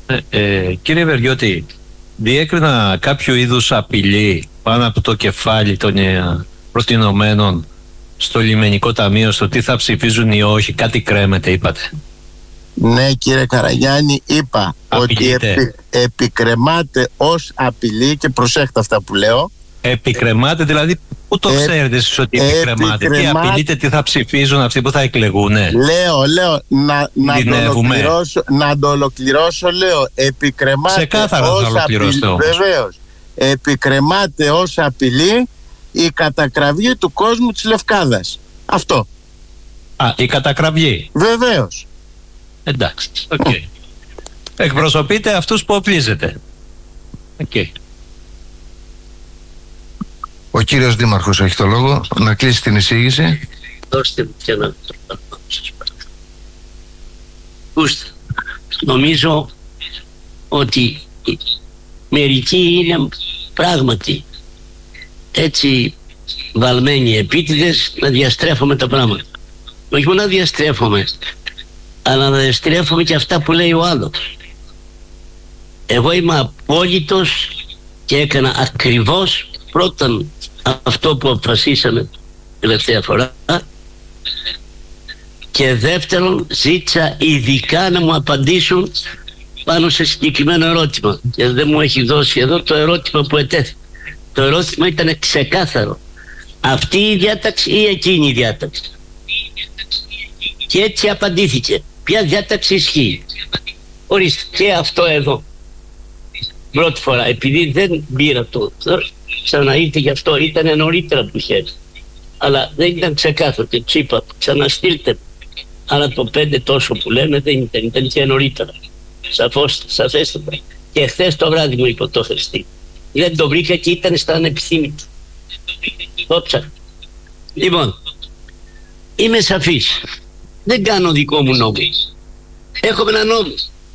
Κύριε Βεριώτη, διέκρινα κάποιο είδους απειλή πάνω από το κεφάλι των προτινωμένων στο λιμενικό ταμείο, στο τι θα ψηφίζουν ή όχι? Κάτι κρέμεται, είπατε? Ναι, κύριε Καραγιάννη, είπα Απειλείται. ότι επικρεμάται ως απειλή, και προσέχτε αυτά που λέω. Επικρεμάται, δηλαδή πού το ξέρετε εσείς ότι επικρεμάται? Τι απειλείται, τι θα ψηφίζουν αυτοί που θα εκλεγούνε? Λέω να το ολοκληρώσω, λέω επικρεμάται Ξεκάθαρα ως θα ολοκληρώσετε απειλή. όμως. Βεβαίως, επικρεμάται ως απειλή η κατακραυγή του κόσμου της Λευκάδας. Αυτό. Η κατακραυγή. Βεβαίως. Εντάξει, οκ. Εκπροσωπείτε αυτούς που οπλίζετε. Οκ. Ο κύριος Δήμαρχος έχει το λόγο να κλείσει την εισήγηση. Δώστε μου και ένα σας παρακαλώ. Ακούστε, νομίζω ότι μερικοί είναι πράγματι έτσι βαλμένοι επίτηδες να διαστρέφουμε τα πράγματα. Όχι μόνο να διαστρέφουμε, αλλά να διαστρέφουμε και αυτά που λέει ο άλλος. Εγώ είμαι απόλυτος και έκανα ακριβώς πρώτον αυτό που αποφασίσαμε τελευταία φορά, και δεύτερον ζήτησα ειδικά να μου απαντήσουν πάνω σε συγκεκριμένο ερώτημα, και δεν μου έχει δώσει εδώ το ερώτημα που ετέθη. Το ερώτημα ήταν ξεκάθαρο: αυτή η διάταξη ή εκείνη η διάταξη? Και έτσι απαντήθηκε. Ποια διάταξη ισχύει? Ορίστε, και αυτό εδώ. Πρώτη φορά, επειδή δεν πήρα το ξαναήρθε, γι' αυτό ήταν νωρίτερα που είχε, αλλά δεν ήταν ξεκάθαρο και του είπα ξαναστείλτε. Άρα το 5 τόσο που λέμε δεν ήταν και νωρίτερα. Σαφέστατα. Και χθες το βράδυ μου είπε το Χριστί. Δεν το βρήκα και ήταν στα ανεπιθύμητα. Το ψάχα. Λοιπόν, είμαι σαφής. Δεν κάνω δικό μου νόμο. Έχουμε ένα νόμο.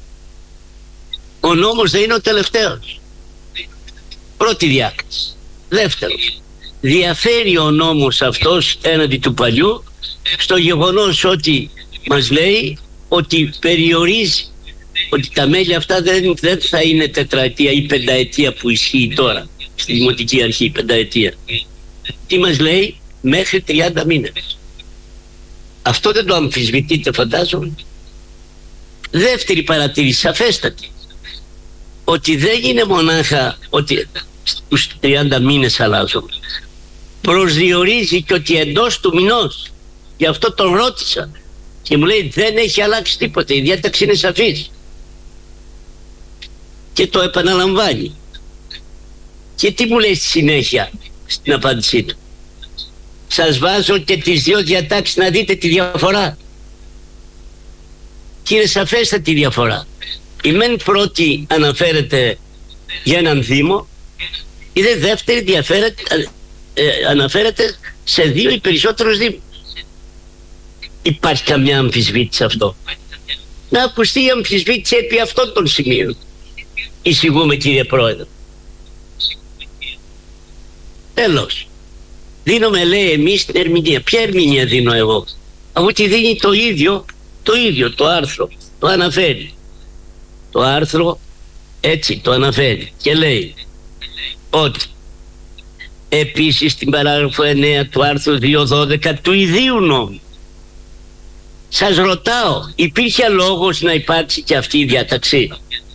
Ο νόμος δεν είναι ο τελευταίος. Πρώτη διάκριση. Δεύτερον, διαφέρει ο νόμος αυτός έναντι του παλιού στο γεγονός ότι μας λέει ότι περιορίζει, ότι τα μέλη αυτά δεν θα είναι τετραετία ή πενταετία που ισχύει τώρα στη Δημοτική Αρχή, η πενταετία. Τι μας λέει? Μέχρι 30 μήνες. Αυτό δεν το αμφισβητείτε, φαντάζομαι? Δεύτερη παρατήρηση, σαφέστατη, ότι δεν είναι μονάχα ότι στους 30 μήνες αλλάζουν. Προσδιορίζει και ότι εντός του μηνός, γι' αυτό τον ρώτησα και μου λέει δεν έχει αλλάξει τίποτα, η διάταξη είναι σαφής, και το επαναλαμβάνει. Και τι μου λέει στη συνέχεια στην απάντησή του? Σας βάζω και τις δύο διατάξεις να δείτε τη διαφορά. Και είναι σαφέστατη διαφορά. Η μεν πρώτη αναφέρεται για έναν Δήμο, η δε δεύτερη αναφέρεται σε δύο ή περισσότερους Δήμους. Υπάρχει καμιά αμφισβήτηση σε αυτό? Να ακουστεί η αμφισβήτηση επί αυτών των σημείων. Εισηγούμε, κύριε Πρόεδρε. Τέλος. Δίνουμε, λέει, εμείς την ερμηνεία. Ποια ερμηνεία δίνω εγώ? Αφού τη δίνει το ίδιο το άρθρο. Το αναφέρει. Το άρθρο έτσι το αναφέρει και λέει ότι επίσης στην παράγραφο 9 του άρθρου 2.12 του ιδίου νόμου. Σας ρωτάω, υπήρχε λόγος να υπάρξει και αυτή η διάταξη?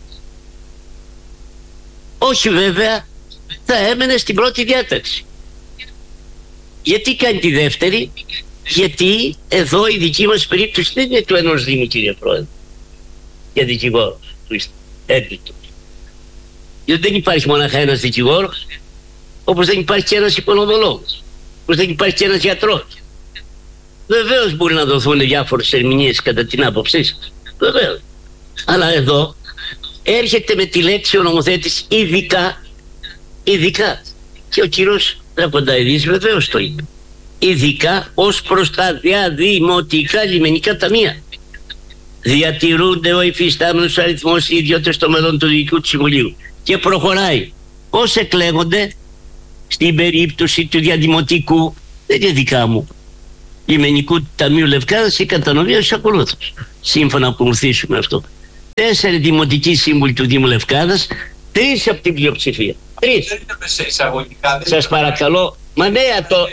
Όχι, βέβαια, θα έμενε στην πρώτη διάταξη. Γιατί κάνει τη δεύτερη? Γιατί εδώ η δική μας περίπτωση δεν είναι του ενός Δήμου, κύριε Πρόεδρε, για δικηγόρος του έμπιτος. Γιατί δεν υπάρχει μονάχα ένας δικηγόρος, όπως δεν υπάρχει και ένας οικονομολόγος, όπως δεν υπάρχει και ένας γιατρός. Βεβαίως μπορεί να δοθούν διάφορες ερμηνείες κατά την άποψή σας, βεβαίως. Αλλά εδώ έρχεται με τη λέξη ο νομοθέτης ειδικά, και ο κύριος Τραπονταειδής βεβαίως το είπε, ειδικά ως προς τα διαδημοτικά λιμενικά ταμεία. Διατηρούνται ο υφιστάμενος αριθμός ιδιώτες των μελών του Διοικητικού του Συμβουλίου. Και προχωράει. Πώς εκλέγονται? Στην περίπτωση του διαδημοτικού, δεν είναι δικά μου, λιμενικού ταμείου Λευκάδας, η κατανομή ως ακολούθως. Σύμφωνα που ορθήσουμε αυτό. 4 δημοτικοί σύμβουλοι του Δήμου Λευκάδας, 3 από την πλειοψηφία. 3. Σας παρακαλώ. Μα ναι,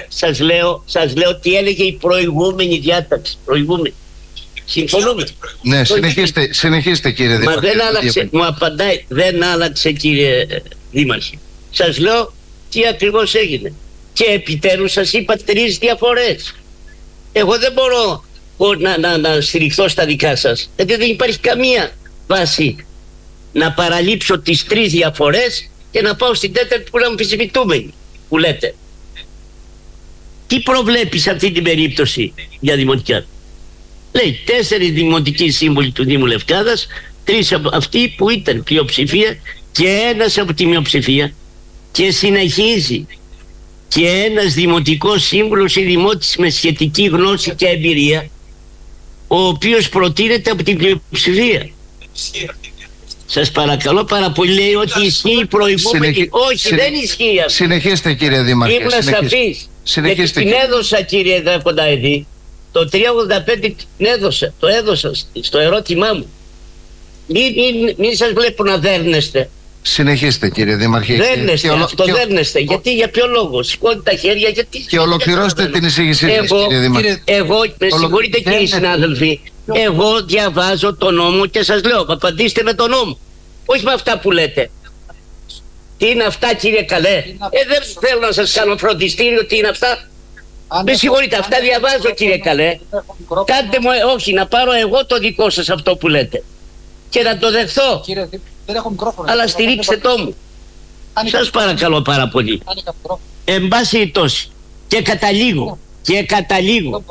σας λέω τι έλεγε η προηγούμενη διάταξη. Προηγούμενη. Συμφωνούμε. Ναι, συνεχίστε κύριε Δήμαρχε. Μα δεν άλλαξε, μου απαντάει, δεν άλλαξε κύριε Δήμαρχε. Σας λέω τι ακριβώς έγινε. Και επιτέλους σας είπα 3 διαφορές. Εγώ δεν μπορώ να στηριχθώ στα δικά σας, γιατί δεν υπάρχει καμία βάση να παραλείψω τις 3 διαφορές και να πάω στην 4η που είναι αμφισβητούμενη, που λέτε. Τι προβλέπει σε αυτή την περίπτωση για δημοτικά? Λέει 4 δημοτικοί σύμβουλοι του Δήμου Λευκάδας, 3 από αυτοί που ήταν πλειοψηφία και 1 από τη μειοψηφία, και συνεχίζει και 1 δημοτικός σύμβουλος ή δημότης με σχετική γνώση και εμπειρία, ο οποίος προτείνεται από την πλειοψηφία. Σας παρακαλώ πάρα πολύ, λέει ότι ισχύει η προηγούμενη. Όχι, δεν ισχύει αυτό. Συνεχίστε κύριε Δήμαρχε. Ήμουν σαφής. Γιατί την έδωσα κύριε Δρακονταίδη. Το 385 το έδωσα στο ερώτημά μου. Μην σας βλέπω να δέρνεστε. Συνεχίστε κύριε Δήμαρχε. Δέρνεστε, αυτοδέρνεστε. Γιατί, για ποιο λόγο? Σηκώνετε τα χέρια, γιατί? Και ολοκληρώστε την εισήγησή σας κύριε Δήμαρχε. Εγώ, με συγχωρείτε κύριοι συνάδελφοι, εγώ διαβάζω τον νόμο και σας λέω, απαντήστε με τον νόμο. Όχι με αυτά που λέτε. Τι είναι αυτά κύριε Καλέ? Δεν θέλω να σας κάνω φροντιστήριο. Τι είναι αυτά? Με συγχωρείτε, αυτά διαβάζω κύριε Καλέ. Κάντε μου, όχι, να πάρω εγώ το δικό σας αυτό που λέτε και να το δεχθώ. Αλλά στηρίξτε το μου. Σας παρακαλώ πάρα πολύ. Εν πάση περιπτώσει, και καταλήγω.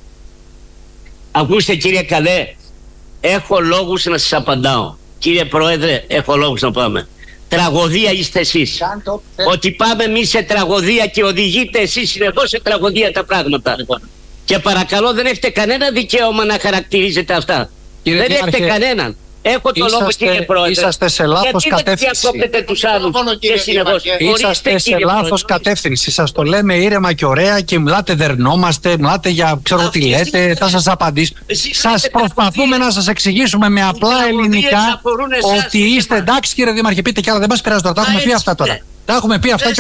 Ακούστε κύριε Καλέ, έχω λόγους να σας απαντάω. Κύριε Πρόεδρε, έχω λόγους να πάμε. Τραγωδία είστε εσείς. Ότι πάμε εμείς σε τραγωδία και οδηγείτε εσείς συνεχώς σε τραγωδία τα πράγματα. Και παρακαλώ, δεν έχετε κανένα δικαίωμα να χαρακτηρίζετε αυτά. Κύριε δεν έχετε κανέναν. Έχω το λόγο κύριε Πρόεδρε. Είσαστε σε λάθος κατεύθυνση. Γιατί δεν διακόπτετε τους άλλους και συνεχώς? Είσαστε σε λάθος κατεύθυνση. Σας το λέμε ήρεμα και ωραία και μιλάτε, δερνόμαστε, μιλάτε για ξέρω τι λέτε, θα σας απαντήσω. Σας προσπαθούμε να σας εξηγήσουμε με απλά ελληνικά ότι είστε εντάξει κύριε Δήμαρχε, πείτε κι άλλα, δεν μας πειράζει τώρα, τα έχουμε πει αυτά τώρα. Τα έχουμε πει αυτά και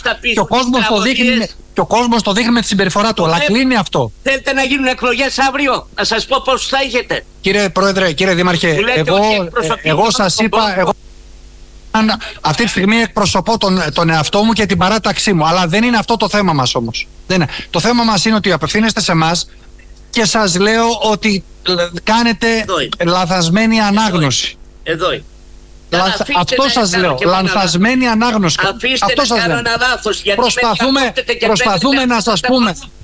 ο κόσμος το δείχνει με τη συμπεριφορά του, αλλά κλείνει αυτό. Θέλετε να γίνουν εκλογές αύριο? Να σας πω πώς θα έχετε. Κύριε Πρόεδρε, κύριε Δήμαρχε, εγώ σας είπα, αυτή τη στιγμή εκπροσωπώ τον εαυτό μου και την παράταξή μου, αλλά δεν είναι αυτό το θέμα μας όμως. Το θέμα μας είναι ότι απευθύνεστε σε εμάς και σας λέω ότι κάνετε λαθασμένη ανάγνωση. Εδώ. Αυτό σας λέω, λανθασμένη ανάγνωση. Αφήστε να κάνω ένα λάθος. Προσπαθούμε να σας πούμε